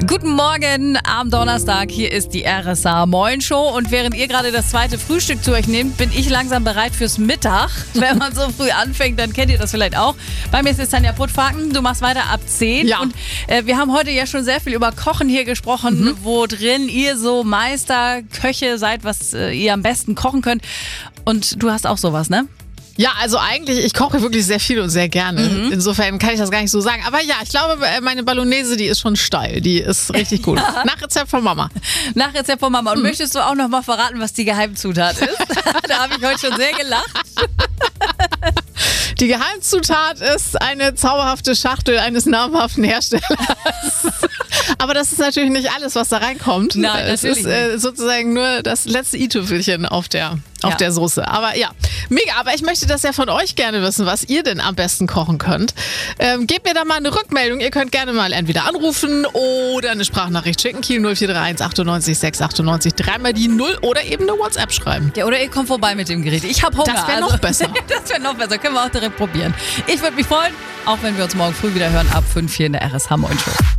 Guten Morgen am Donnerstag, hier ist die RSA Moin Show und während ihr gerade das zweite Frühstück zu euch nehmt, bin ich langsam bereit fürs Mittag. Wenn man so früh anfängt, dann kennt ihr das vielleicht auch. Bei mir ist es Tanja Puttfaken, du machst weiter ab 10 Ja. und wir haben heute ja schon sehr viel über Kochen hier gesprochen, wo drin ihr so Meisterköche seid, was ihr am besten kochen könnt und du hast auch sowas, ne? Ja, also eigentlich, ich koche wirklich sehr viel und sehr gerne. Insofern kann ich das gar nicht so sagen. Aber ja, ich glaube, meine Bolognese, die ist schon steil. Die ist richtig gut. Nach Rezept von Mama. Nach Rezept von Mama. Und möchtest du auch noch mal verraten, was die Geheimzutat ist? Da habe ich heute schon sehr gelacht. Die Geheimzutat ist eine zauberhafte Schachtel eines namhaften Herstellers. Aber das ist natürlich nicht alles, was da reinkommt. Nein, es ist sozusagen nur das letzte i-Tüpfelchen auf der Soße. Aber ja, mega. Aber ich möchte das ja von euch gerne wissen, was ihr denn am besten kochen könnt. Gebt mir da mal eine Rückmeldung. Ihr könnt gerne mal entweder anrufen oder eine Sprachnachricht schicken. Kiel 0431 98 698 dreimal die 0 oder eben eine WhatsApp schreiben. Ja, oder ihr kommt vorbei mit dem Gerät. Ich habe Hunger. Das wäre noch besser. Das wäre noch besser. Können wir auch direkt probieren. Ich würde mich freuen, auch wenn wir uns morgen früh wieder hören ab 5 hier in der RSA Moin Show.